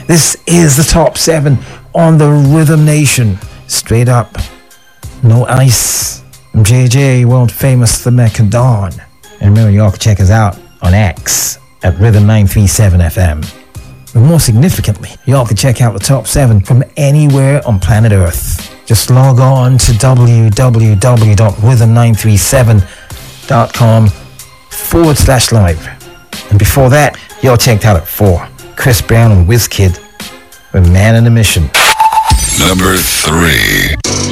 This is the top 7 on the Rhythm Nation. Straight up. No ice. JJ, world famous The Mecca Dawn. And remember, y'all can check us out on X at Rhythm 937 FM. But more significantly, y'all can check out the top 7 from anywhere on planet Earth. Just log on to www.rhythm937.com/live. And before that, y'all checked out at 4, Chris Brown and Wizkid with Man in a Mission. Number 3.